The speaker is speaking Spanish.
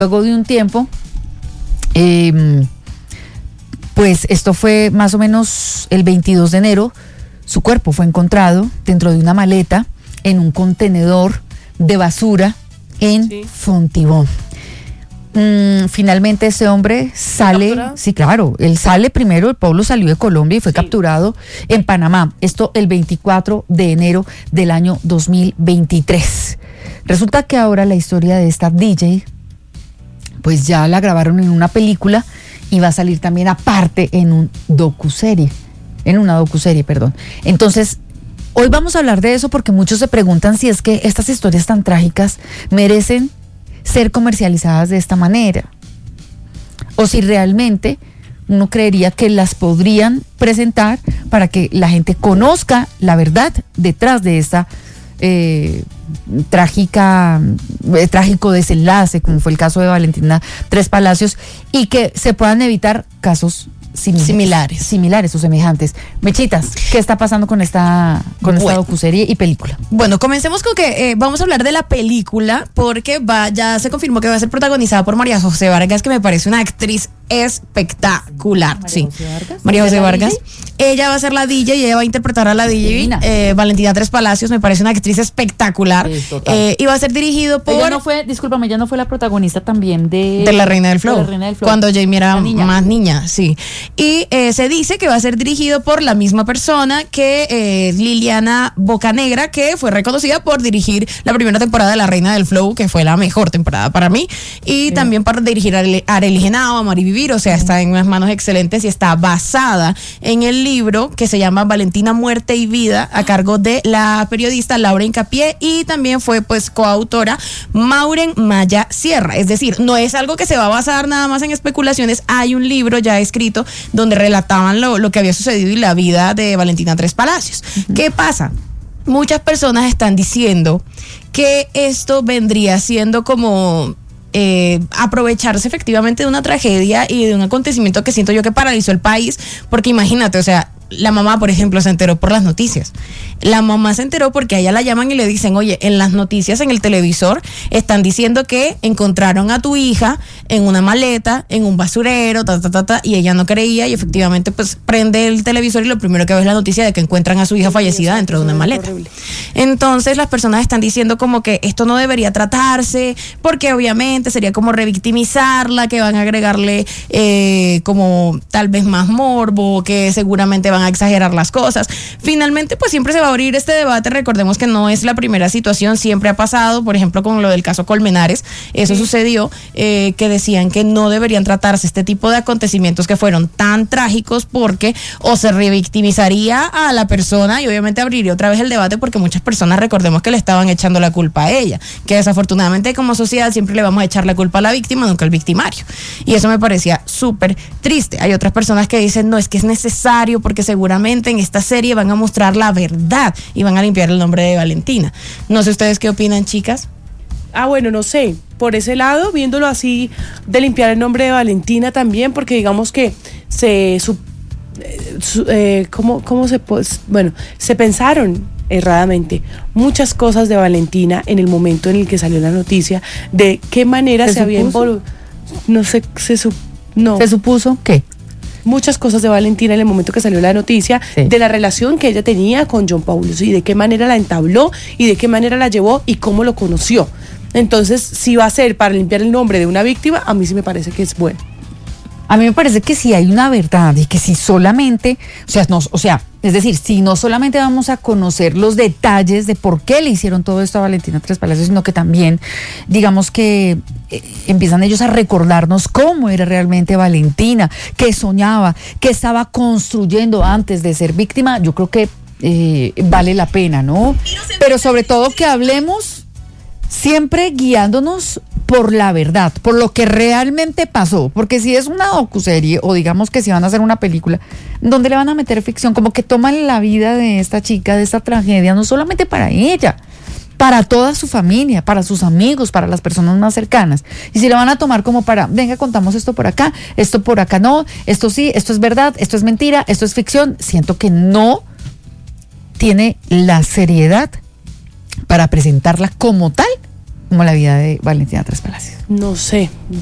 Luego de un tiempo, pues esto fue más o menos el 22 de enero, su cuerpo fue encontrado dentro de una maleta en un contenedor de basura en Fontibón. Finalmente ese hombre sale, sí, claro, él sale primero, el pueblo salió de Colombia y fue capturado en Panamá, esto el 24 de enero del año 2023. Resulta que ahora la historia de esta DJ, pues ya la grabaron en una película y va a salir también aparte en una docuserie. Entonces, hoy vamos a hablar de eso porque muchos se preguntan si es que estas historias tan trágicas merecen ser comercializadas de esta manera, o si realmente uno creería que las podrían presentar para que la gente conozca la verdad detrás de esta trágico desenlace, como fue el caso de Valentina Tres Palacios, y que se puedan evitar casos similares o semejantes. Mechitas, ¿qué está pasando con esta docuserie y película? Bueno, comencemos con que vamos a hablar de la película porque ya se confirmó que va a ser protagonizada por María José Vargas, que me parece una actriz espectacular. María José Vargas. Ella va a ser la DJ y ella va a interpretar a la DJ Valentina Tres Palacios. Me parece una actriz espectacular. Y va a ser dirigido por... ella no fue la protagonista también de La Reina del Flow. Cuando Jamie era más niña, sí. Y se dice que va a ser dirigido por la misma persona que Liliana Bocanegra, que fue reconocida por dirigir la primera temporada de La Reina del Flow, que fue la mejor temporada para mí. Y también para dirigir a Arely Genao, a Mari Vivir. O sea, está en unas manos excelentes y está basada en el libro que se llama Valentina, Muerte y Vida, a cargo de la periodista Laura Hincapié, y también fue pues coautora Mauren Maya Sierra. Es decir, no es algo que se va a basar nada más en especulaciones. Hay un libro ya escrito donde relataban lo que había sucedido y la vida de Valentina Tres Palacios. ¿Qué pasa? Muchas personas están diciendo que esto vendría siendo como aprovecharse efectivamente de una tragedia y de un acontecimiento que siento yo que paralizó el país, porque imagínate, o sea, la mamá, por ejemplo, se enteró por las noticias. La mamá se enteró porque a ella la llaman y le dicen, oye, en las noticias, en el televisor, están diciendo que encontraron a tu hija en una maleta, en un basurero, y ella no creía, y efectivamente pues prende el televisor y lo primero que ve es la noticia de que encuentran a su hija fallecida dentro de una maleta. Entonces las personas están diciendo como que esto no debería tratarse, porque obviamente sería como revictimizarla, que van a agregarle como tal vez más morbo, que seguramente van a exagerar las cosas. Finalmente pues siempre se va a abrir este debate. Recordemos que no es la primera situación, siempre ha pasado, por ejemplo con lo del caso Colmenares, eso sucedió, que decían que no deberían tratarse este tipo de acontecimientos que fueron tan trágicos, porque o se revictimizaría a la persona y obviamente abriría otra vez el debate, porque muchas personas, recordemos que le estaban echando la culpa a ella, que desafortunadamente como sociedad siempre le vamos a echar la culpa a la víctima, nunca al victimario, y eso me parecía súper triste. Hay otras personas que dicen, no, es que es necesario porque seguramente en esta serie van a mostrar la verdad y van a limpiar el nombre de Valentina. No sé ustedes qué opinan, chicas. Bueno, no sé, por ese lado, viéndolo así, de limpiar el nombre de Valentina también, porque digamos que se pensaron erradamente muchas cosas de Valentina en el momento en el que salió la noticia, de qué manera se había involucrado. No sé, ¿se supuso qué? Muchas cosas de Valentina en el momento que salió la noticia, de la relación que ella tenía con John Paulus y de qué manera la entabló y de qué manera la llevó y cómo lo conoció. Entonces, si va a ser para limpiar el nombre de una víctima, a mí sí me parece que es bueno. A mí me parece que si hay una verdad y que si solamente, es decir, si no solamente vamos a conocer los detalles de por qué le hicieron todo esto a Valentina Tres Palacios, sino que también, digamos que empiezan ellos a recordarnos cómo era realmente Valentina, qué soñaba, qué estaba construyendo antes de ser víctima, yo creo que vale la pena, ¿no? Pero sobre todo que hablemos siempre guiándonos por la verdad, por lo que realmente pasó, porque si es una docuserie o digamos que si van a hacer una película donde le van a meter ficción, como que toman la vida de esta chica, de esta tragedia, no solamente para ella, para toda su familia, para sus amigos, para las personas más cercanas, y si la van a tomar como para, venga, contamos esto por acá no, esto sí, esto es verdad, esto es mentira, esto es ficción, siento que no tiene la seriedad para presentarla como tal como la vida de Valentina Tres Palacios? No sé,